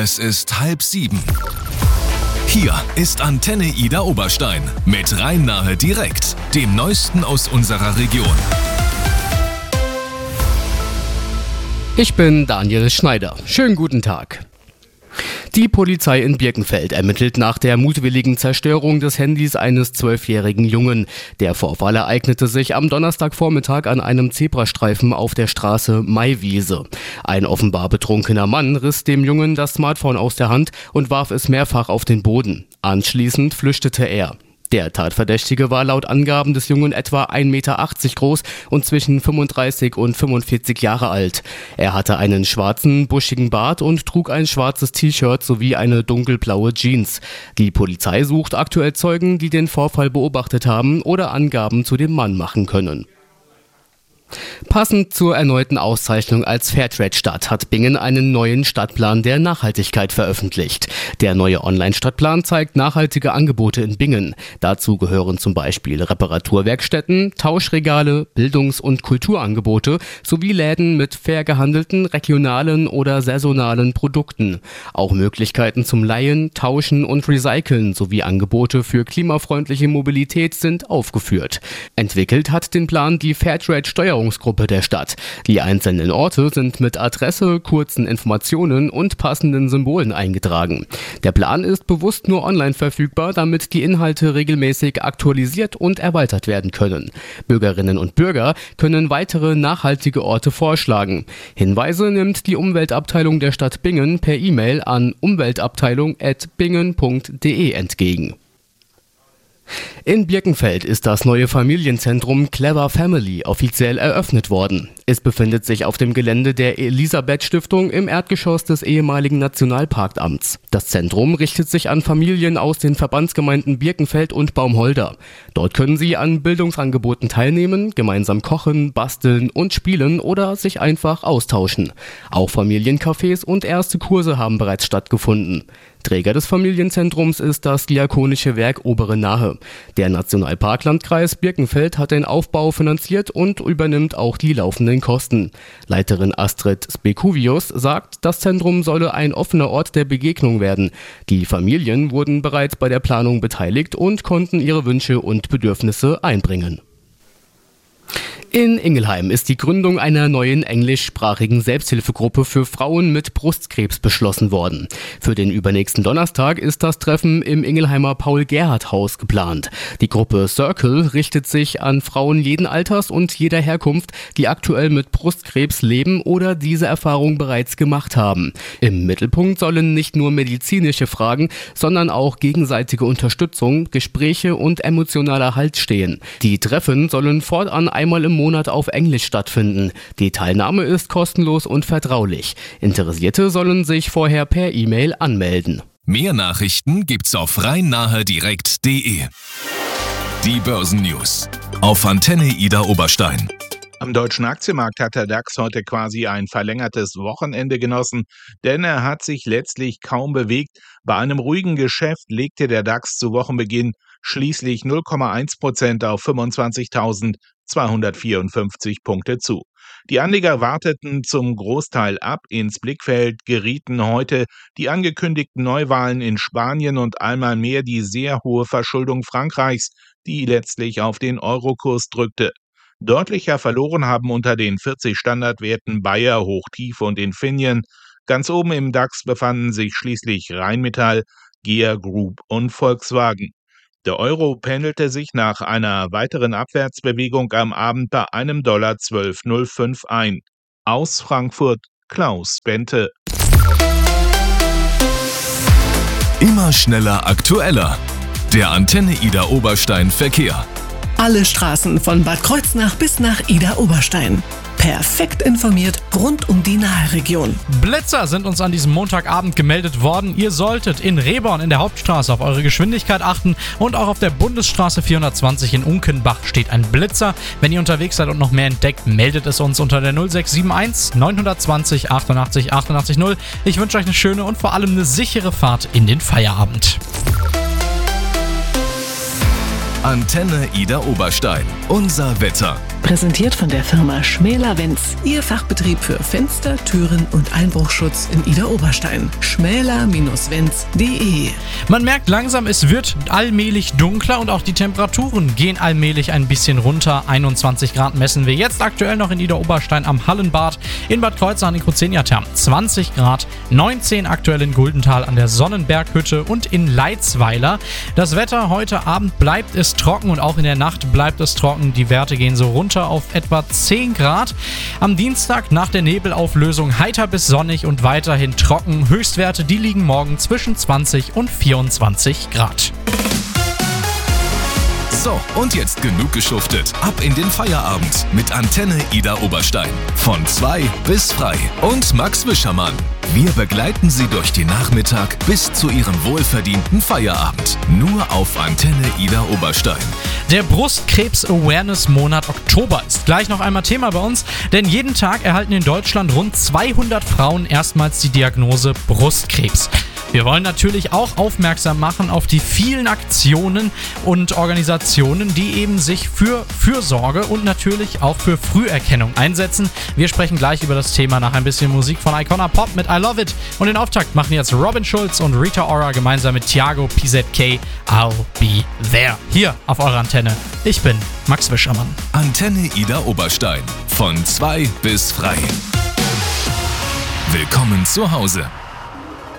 Es ist 6:30. Hier ist Antenne Ida Oberstein mit Rhein-Nahe direkt, dem Neuesten aus unserer Region. Ich bin Daniel Schneider. Schönen guten Tag. Die Polizei in Birkenfeld ermittelt nach der mutwilligen Zerstörung des Handys eines 12-jährigen Jungen. Der Vorfall ereignete sich am Donnerstagvormittag an einem Zebrastreifen auf der Straße Maiwiese. Ein offenbar betrunkener Mann riss dem Jungen das Smartphone aus der Hand und warf es mehrfach auf den Boden. Anschließend flüchtete er. Der Tatverdächtige war laut Angaben des Jungen etwa 1,80 Meter groß und zwischen 35 und 45 Jahre alt. Er hatte einen schwarzen, buschigen Bart und trug ein schwarzes T-Shirt sowie eine dunkelblaue Jeans. Die Polizei sucht aktuell Zeugen, die den Vorfall beobachtet haben oder Angaben zu dem Mann machen können. Passend zur erneuten Auszeichnung als Fairtrade-Stadt hat Bingen einen neuen Stadtplan der Nachhaltigkeit veröffentlicht. Der neue Online-Stadtplan zeigt nachhaltige Angebote in Bingen. Dazu gehören zum Beispiel Reparaturwerkstätten, Tauschregale, Bildungs- und Kulturangebote sowie Läden mit fair gehandelten, regionalen oder saisonalen Produkten. Auch Möglichkeiten zum Leihen, Tauschen und Recyceln sowie Angebote für klimafreundliche Mobilität sind aufgeführt. Entwickelt hat den Plan die Fairtrade-Steuerungsgruppe der Stadt. Die einzelnen Orte sind mit Adresse, kurzen Informationen und passenden Symbolen eingetragen. Der Plan ist bewusst nur online verfügbar, damit die Inhalte regelmäßig aktualisiert und erweitert werden können. Bürgerinnen und Bürger können weitere nachhaltige Orte vorschlagen. Hinweise nimmt die Umweltabteilung der Stadt Bingen per E-Mail an umweltabteilung@bingen.de entgegen. In Birkenfeld ist das neue Familienzentrum Clever Family offiziell eröffnet worden. Es befindet sich auf dem Gelände der Elisabeth-Stiftung im Erdgeschoss des ehemaligen Nationalparkamts. Das Zentrum richtet sich an Familien aus den Verbandsgemeinden Birkenfeld und Baumholder. Dort können sie an Bildungsangeboten teilnehmen, gemeinsam kochen, basteln und spielen oder sich einfach austauschen. Auch Familiencafés und erste Kurse haben bereits stattgefunden. Träger des Familienzentrums ist das Diakonische Werk Obere Nahe. Der Nationalparklandkreis Birkenfeld hat den Aufbau finanziert und übernimmt auch die laufenden Kosten. Leiterin Astrid Spekuvius sagt, das Zentrum solle ein offener Ort der Begegnung werden. Die Familien wurden bereits bei der Planung beteiligt und konnten ihre Wünsche und Bedürfnisse einbringen. In Ingelheim ist die Gründung einer neuen englischsprachigen Selbsthilfegruppe für Frauen mit Brustkrebs beschlossen worden. Für den übernächsten Donnerstag ist das Treffen im Ingelheimer Paul-Gerhardt-Haus geplant. Die Gruppe Circle richtet sich an Frauen jeden Alters und jeder Herkunft, die aktuell mit Brustkrebs leben oder diese Erfahrung bereits gemacht haben. Im Mittelpunkt sollen nicht nur medizinische Fragen, sondern auch gegenseitige Unterstützung, Gespräche und emotionaler Halt stehen. Die Treffen sollen fortan einmal im Monat auf Englisch stattfinden. Die Teilnahme ist kostenlos und vertraulich. Interessierte sollen sich vorher per E-Mail anmelden. Mehr Nachrichten gibt's auf rhein-nahe-direkt.de. Die Börsennews auf Antenne Ida Oberstein. Am deutschen Aktienmarkt hat der DAX heute quasi ein verlängertes Wochenende genossen, denn er hat sich letztlich kaum bewegt. Bei einem ruhigen Geschäft legte der DAX zu Wochenbeginn schließlich 0,1% auf 25.254 Punkte zu. Die Anleger warteten zum Großteil ab. Ins Blickfeld gerieten heute die angekündigten Neuwahlen in Spanien und einmal mehr die sehr hohe Verschuldung Frankreichs, die letztlich auf den Eurokurs drückte. Deutlicher verloren haben unter den 40 Standardwerten Bayer, Hochtief und Infineon. Ganz oben im DAX befanden sich schließlich Rheinmetall, GEA Group und Volkswagen. Der Euro pendelte sich nach einer weiteren Abwärtsbewegung am Abend bei einem $12,05 ein. Aus Frankfurt Klaus Bente. Immer schneller, aktueller. Der Antenne Ida Oberstein Verkehr. Alle Straßen von Bad Kreuznach bis nach Ida Oberstein. Perfekt informiert rund um die Nahe-Region. Blitzer sind uns an diesem Montagabend gemeldet worden. Ihr solltet in Rehborn in der Hauptstraße auf eure Geschwindigkeit achten und auch auf der Bundesstraße 420 in Unkenbach steht ein Blitzer. Wenn ihr unterwegs seid und noch mehr entdeckt, meldet es uns unter der 0671 920 88 88 0. Ich wünsche euch eine schöne und vor allem eine sichere Fahrt in den Feierabend. Antenne Ida Oberstein. Unser Wetter. Präsentiert von der Firma Schmäler-Wenz. Ihr Fachbetrieb für Fenster, Türen und Einbruchschutz in Idar-Oberstein. schmäler-wenz.de. Man merkt langsam, es wird allmählich dunkler und auch die Temperaturen gehen allmählich ein bisschen runter. 21 Grad messen wir jetzt aktuell noch in Idar-Oberstein am Hallenbad, in Bad Kreuznach in Kruzenia-Therm 20 Grad, 19 aktuell in Guldenthal an der Sonnenberghütte und in Leitzweiler. Das Wetter heute Abend bleibt es trocken und auch in der Nacht bleibt es trocken. Die Werte gehen so runter auf etwa 10 Grad. Am Dienstag nach der Nebelauflösung heiter bis sonnig und weiterhin trocken. Höchstwerte, die liegen morgen zwischen 20 und 24 Grad. So, und jetzt genug geschuftet. Ab in den Feierabend mit Antenne Idar Oberstein. Von 2 bis frei. Und Max Wischermann. Wir begleiten Sie durch den Nachmittag bis zu Ihrem wohlverdienten Feierabend. Nur auf Antenne Idar Oberstein. Der Brustkrebs-Awareness-Monat Oktober ist gleich noch einmal Thema bei uns, denn jeden Tag erhalten in Deutschland rund 200 Frauen erstmals die Diagnose Brustkrebs. Wir wollen natürlich auch aufmerksam machen auf die vielen Aktionen und Organisationen, die eben sich für Fürsorge und natürlich auch für Früherkennung einsetzen. Wir sprechen gleich über das Thema nach ein bisschen Musik von Icona Pop mit I Love It. Und den Auftakt machen jetzt Robin Schulz und Rita Ora gemeinsam mit Thiago PZK. I'll be there. Hier auf eurer Antenne. Ich bin Max Wischermann. Antenne Idar Oberstein. Von 2 bis frei. Willkommen zu Hause.